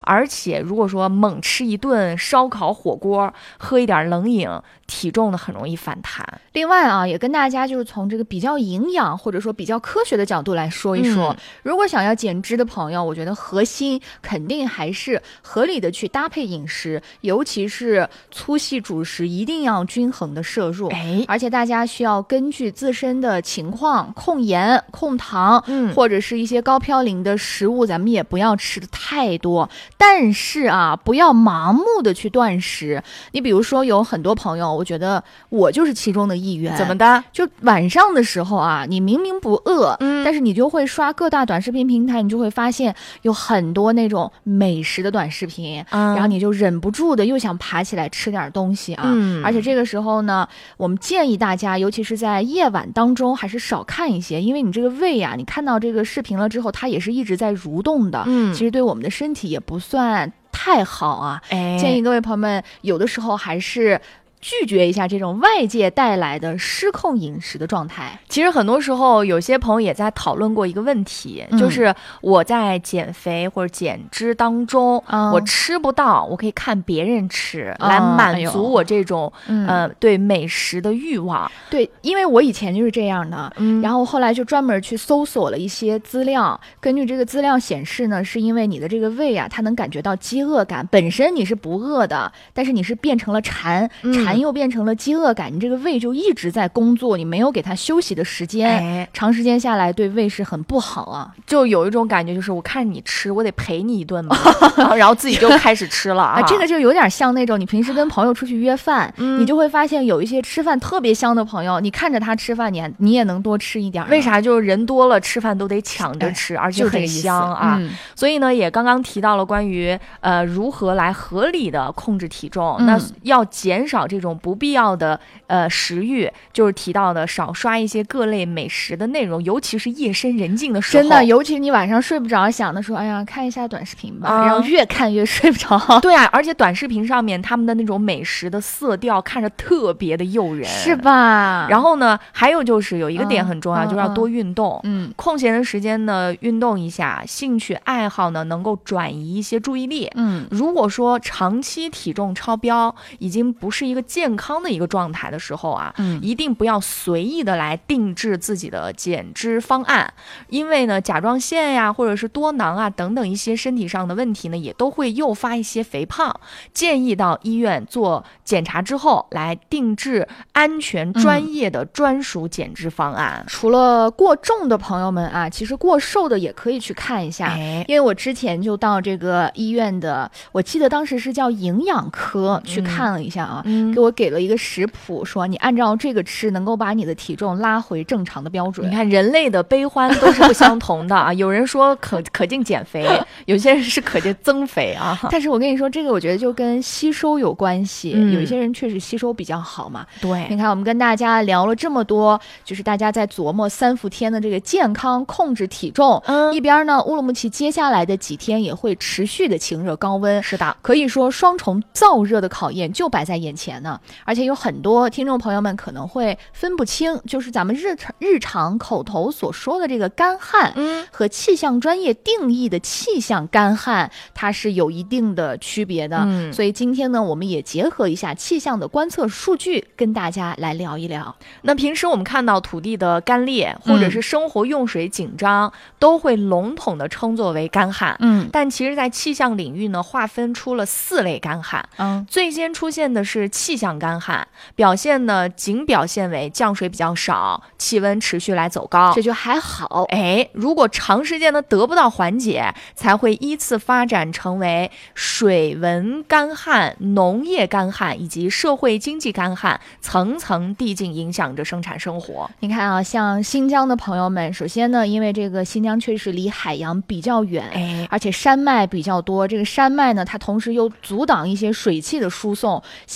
而且如果说猛吃一顿烧烤火锅，喝一点冷饮，体重呢很容易反弹。 另外啊，也跟大家就是从这个比较营养或者说比较科学的角度来说一说，如果想要减脂的朋友，我觉得核心肯定还是合理的去搭配饮食，尤其是粗细主食一定要均衡的摄入。而且大家需要根据自身的情况控盐、控糖，或者是一些高嘌呤的食物，咱们也不要吃的太多。但是啊，不要盲目的去断食。你比如说有很多朋友，我觉得我就是其中的一员。 怎么的？ 就晚上的时候啊，你明明不饿，但是你就会刷各大短视频平台，你就会发现有很多那种美食的短视频，然后你就忍不住的又想爬起来吃点东西啊。而且这个时候呢，我们建议大家，尤其是在夜晚当中，还是少看一些，因为你这个胃啊，你看到这个视频了之后，它也是一直在蠕动的，其实对我们的身体也不算太好啊。建议各位朋友们，有的时候还是拒绝一下这种外界带来的失控饮食的状态。 其实很多时候有些朋友也在讨论过一个问题，就是我在减肥或者减脂当中，我吃不到，我可以看别人吃，来满足我这种对美食的欲望。 对，因为我以前就是这样的，然后后来就专门去搜索了一些资料，根据这个资料显示呢，是因为你的这个胃啊，它能感觉到饥饿感，本身你是不饿的，但是你是变成了馋又变成了饥饿感，你这个胃就一直在工作，你没有给它休息的时间，长时间下来对胃是很不好啊。 就有一种感觉，就是我看着你吃，我得陪你一顿嘛，然后自己就开始吃了啊。 这个就有点像那种你平时跟朋友出去约饭，你就会发现有一些吃饭特别香的朋友，你看着他吃饭，你也能多吃一点。 为啥？就是人多了，吃饭都得抢着吃，而且很香啊。所以呢，也刚刚提到了关于如何来合理的控制体重，那要减少这种不必要的食欲，就是提到的少刷一些各类美食的内容，尤其是夜深人静的时候。 真的，尤其你晚上睡不着，想的说，哎呀，看一下短视频吧，然后越看越睡不着。 对啊，而且短视频上面他们的那种美食的色调看着特别的诱人， 是吧？ 然后呢，还有就是有一个点很重要，就是要多运动。空闲的时间呢，运动一下，兴趣爱好呢，能够转移一些注意力。如果说长期体重超标，已经不是一个健康的一个状态的时候啊，一定不要随意的来定制自己的减脂方案，因为呢，甲状腺呀，或者是多囊啊等等一些身体上的问题呢，也都会诱发一些肥胖。建议到医院做检查之后，来定制安全专业的专属减脂方案。 除了过重的朋友们啊，其实过瘦的也可以去看一下，因为我之前就到这个医院的，我记得当时是叫营养科去看了一下啊，给我给了一个食谱，说你按照这个吃，能够把你的体重拉回正常的标准。 你看人类的悲欢都是不相同的啊，有人说可劲减肥，有些人是可劲增肥啊。 但是我跟你说，这个我觉得就跟吸收有关系，有一些人确实吸收比较好嘛。 对， 你看我们跟大家聊了这么多，就是大家在琢磨3伏天的这个健康控制体重，一边呢，乌鲁木齐接下来的几天也会持续的晴热高温， 是的， 可以说双重燥热的考验就摆在眼前呢。而且有很多听众朋友们可能会分不清，就是咱们日常口头所说的这个干旱，和气象专业定义的气象干旱，它是有一定的区别的。所以今天呢，我们也结合一下气象的观测数据，跟大家来聊一聊。 那平时我们看到土地的干裂，或者是生活用水紧张，都会笼统的称作为干旱。但其实在气象领域呢，划分出了4类干旱。最先出现的是气象干旱，表现呢仅表现为降水比较少，气温持续来走高， 这就还好。 如果长时间的得不到缓解，才会依次发展成为水文干旱、农业干旱以及社会经济干旱，层层递进，影响着生产生活。 你看啊，像新疆的朋友们，首先呢，因为这个新疆确实离海洋比较远，而且山脉比较多，这个山脉呢，它同时又阻挡一些水汽的输送，先天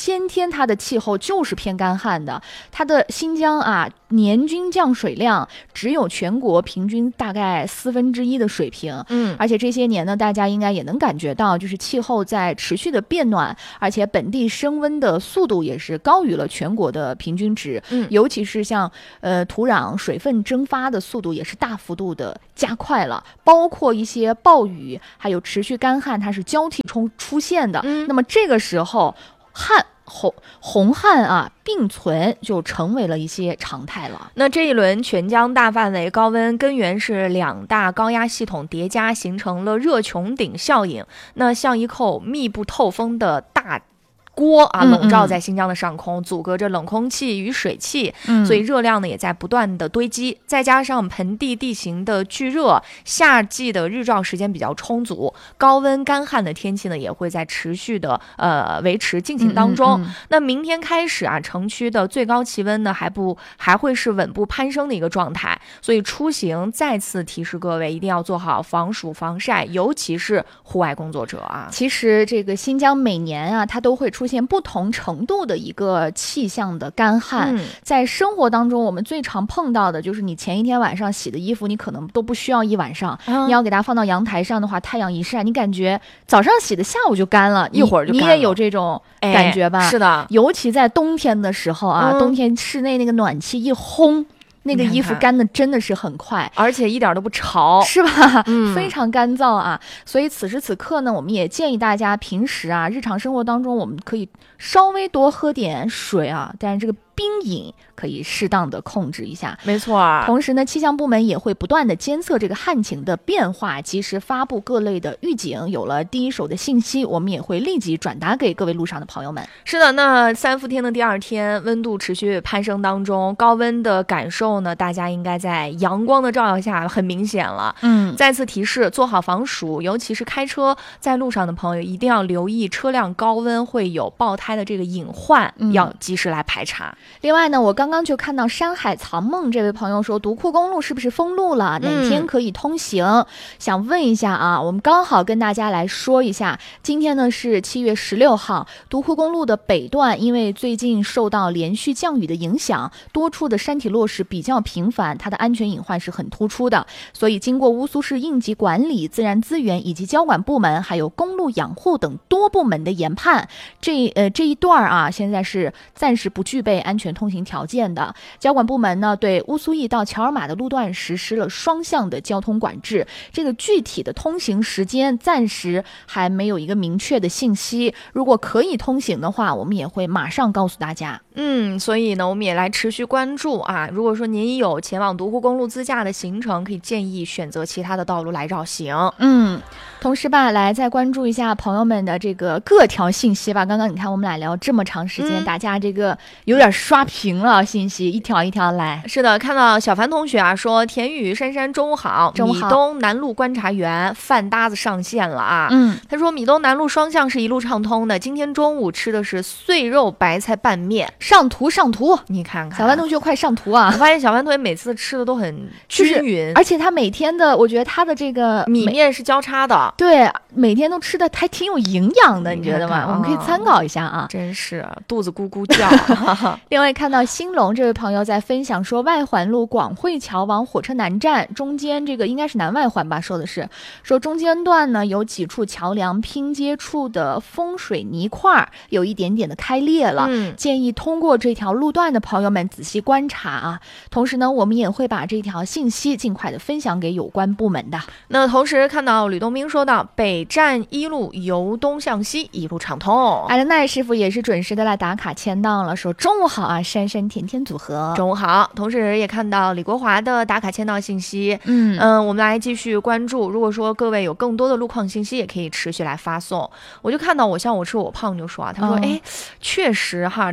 天它的气候就是偏干旱的，它的新疆啊年均降水量只有全国平均大概1/4的水平。而且这些年呢，大家应该也能感觉到，就是气候在持续的变暖，而且本地升温的速度也是高于了全国的平均值。尤其是像土壤水分蒸发的速度也是大幅度的加快了，包括一些暴雨还有持续干旱，它是交替出现的。那么这个时候洪旱啊并存就成为了一些常态了。 那这一轮全疆大范围高温根源是2大高压系统叠加形成了热穹顶效应，那像一口密不透风的大锅啊，笼罩在新疆的上空，阻隔着冷空气与水汽，所以热量呢也在不断的堆积，再加上盆地地形的巨热，夏季的日照时间比较充足，高温干旱的天气呢也会在持续的维持进行当中。那明天开始啊，城区的最高气温呢还会是稳步攀升的一个状态，所以出行再次提示各位一定要做好防暑防晒，尤其是户外工作者啊。 其实这个新疆每年啊，它都会出现不同程度的一个气象的干旱。在生活当中我们最常碰到的就是你前一天晚上洗的衣服，你可能都不需要一晚上，你要给它放到阳台上的话，太阳一晒，你感觉早上洗的下午就干了， 一会儿就干了。 你也有这种感觉吧？ 是的， 尤其在冬天的时候啊，冬天室内那个暖气一烘，那个衣服干的真的是很快， 而且一点都不潮， 是吧？非常干燥啊。所以此时此刻呢，我们也建议大家平时啊，日常生活当中我们可以稍微多喝点水啊，但是这个冰饮可以适当的控制一下。 没错。 同时呢，气象部门也会不断的监测这个旱情的变化，及时发布各类的预警。有了第一手的信息，我们也会立即转达给各位路上的朋友们。 是的，那3伏天的第2天，温度持续攀升当中，高温的感受呢，大家应该在阳光的照耀下很明显了。再次提示，做好防暑，尤其是开车在路上的朋友，一定要留意车辆高温会有爆胎的这个隐患，要及时来排查。 另外呢，我刚刚就看到山海藏梦这位朋友说，独库公路是不是封路了？哪天可以通行？想问一下啊，我们刚好跟大家来说一下，今天呢是7月16号，独库公路的北段因为最近受到连续降雨的影响，多处的山体落石比较频繁，它的安全隐患是很突出的，所以经过乌苏市应急管理、自然资源以及交管部门还有公路养护等多部门的研判，这一段啊，现在是暂时不具备安全通行条件的。交管部门呢，对乌苏驿到乔尔玛的路段实施了双向的交通管制，这个具体的通行时间暂时还没有一个明确的信息，如果可以通行的话，我们也会马上告诉大家。 所以呢，我们也来持续关注啊。如果说您有前往独库公路自驾的行程，可以建议选择其他的道路来绕行。 同时吧，来再关注一下朋友们的这个各条信息吧。刚刚你看我们俩聊这么长时间，大家这个有点刷屏了，信息一条一条来。 是的，看到小凡同学啊说，田雨珊珊中午好，米东南路观察员饭搭子上线了啊。他说米东南路双向是一路畅通的，今天中午吃的是碎肉白菜拌面， 上图， 你看看小凡同学快上图啊！ 我发现小凡同学每次吃的都很均匀， 而且他每天的，我觉得他的这个米面是交叉的， 对，每天都吃的还挺有营养的，你觉得吗？我们可以参考一下啊。 真是肚子咕咕叫。 另外看到兴隆这位朋友在分享说，外环路广汇桥往火车南站中间，这个应该是南外环吧，说的是说中间段呢有几处桥梁拼接处的风水泥块有一点点的开裂了，建议通过这条路段的朋友们仔细观察啊。同时呢，我们也会把这条信息尽快的分享给有关部门的。 那同时看到吕东明说到，北站1路由东向西一路畅通。 艾伦奈师傅也是准时的来打卡签到了，说中午好啊，珊珊甜甜组合， 中午好。同时也看到李国华的打卡签到信息，我们来继续关注。如果说各位有更多的路况信息，也可以持续来发送。我就看到我吃我胖就说啊，他说确实哈，这3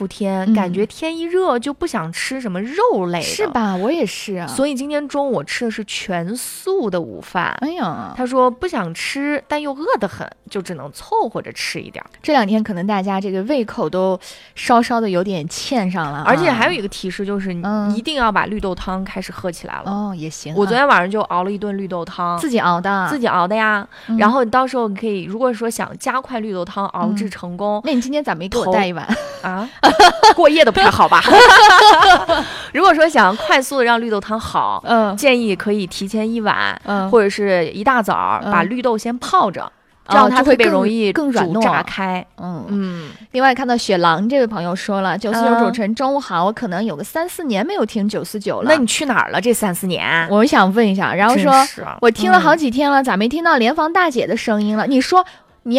服天，感觉天一热就不想吃什么肉类的， 是吧？我也是啊。 所以今天中午我吃的是全素的午饭。 哎呀， 他说不想吃，但又饿得很，就只能凑合着吃一点。 这2天可能大家这个胃口都稍稍的有点欠上了， 而且还有一个提示就是，你一定要把绿豆汤开始喝起来了。 哦，也行。 我昨天晚上就熬了一顿绿豆汤， 自己熬的呀。然后你到时候你可以，如果说想加快绿豆汤熬制成功， 那你今天咋没给我带一碗啊？过夜的不太好吧？如果说想快速的让绿豆汤好，建议可以提前1晚，或者是一大早把绿豆先泡着。这样它特别容易更软糯炸开。 另外看到雪狼这位朋友说了，949主持人中午好，我可能有个3-4年没有听949了。 那你去哪儿了这3-4年？ 我想问一下，然后说我听了好几天了，咋没听到联防大姐的声音了？你说